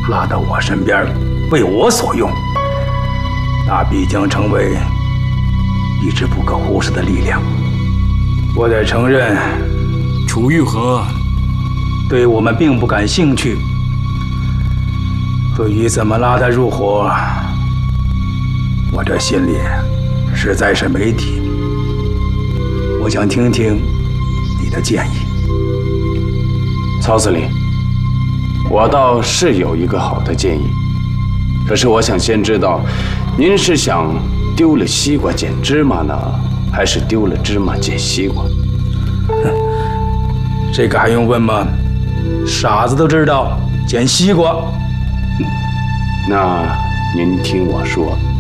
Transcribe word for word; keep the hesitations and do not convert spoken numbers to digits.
拉到我身边，为我所用，那必将成为一支不可忽视的力量。我得承认， 楚玉和对我们并不感兴趣。对于怎么拉他入伙，我这心里实在是没底。我想听听你的建议。 曹司令，我倒是有一个好的建议，可是我想先知道，您是想丢了西瓜捡芝麻呢，还是丢了芝麻捡西瓜？ 这个还用问吗？傻子都知道捡西瓜。 那您听我说。